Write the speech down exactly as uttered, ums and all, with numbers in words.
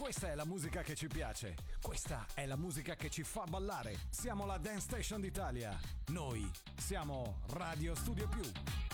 Questa è la musica che ci piace. Questa è la musica che ci fa ballare. Siamo la Dance Station d'Italia. Noi siamo Radio Studio Più.